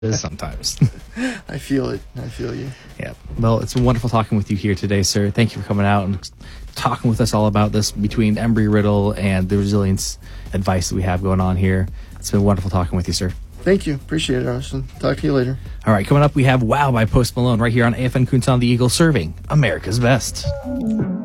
is sometimes. I feel it. I feel you. Yeah. Well, it's been wonderful talking with you here today, sir. Thank you for coming out and talking with us all about this between Embry-Riddle and the resilience advice that we have going on here. It's been wonderful talking with you, sir. Thank you. Appreciate it, Austin. Talk to you later. All right, coming up, we have Wow by Post Malone right here on AFN Kunsan the Eagle, serving America's best.